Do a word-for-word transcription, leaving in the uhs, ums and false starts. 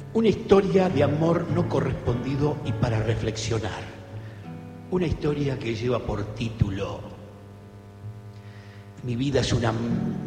Una historia de amor no correspondido y para reflexionar. Una historia que lleva por título Mi vida es una